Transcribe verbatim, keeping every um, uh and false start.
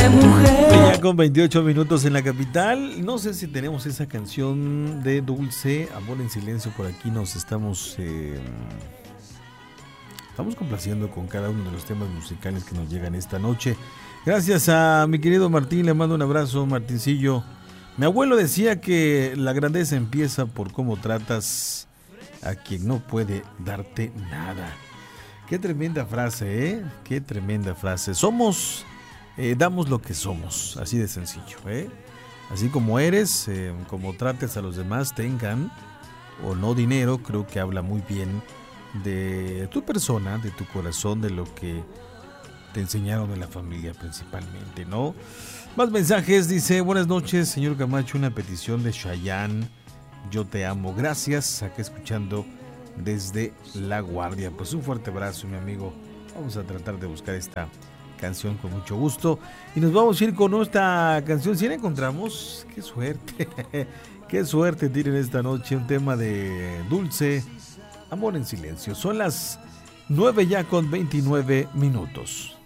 mujer. Ya con veintiocho minutos en la capital. No sé si tenemos esa canción de Dulce, Amor en Silencio. Por aquí nos estamos eh, estamos complaciendo con cada uno de los temas musicales que nos llegan esta noche. Gracias a mi querido Martín, le mando un abrazo, Martincillo. Mi abuelo decía que la grandeza empieza por cómo tratas a quien no puede darte nada. Qué tremenda frase, ¿eh? Qué tremenda frase. Somos, eh, damos lo que somos, así de sencillo, ¿eh? Así como eres, eh, como trates a los demás, tengan o no dinero, creo que habla muy bien de tu persona, de tu corazón, de lo que te enseñaron en la familia principalmente, ¿no? Más mensajes, dice, buenas noches, señor Camacho, una petición de Chayanne, Yo te amo, gracias, acá escuchando desde La Guardia. Pues un fuerte abrazo, mi amigo, vamos a tratar de buscar esta canción con mucho gusto y nos vamos a ir con esta canción, si la encontramos, qué suerte, qué suerte tienen esta noche, un tema de Dulce, Amor en Silencio. Son las nueve ya con veintinueve minutos.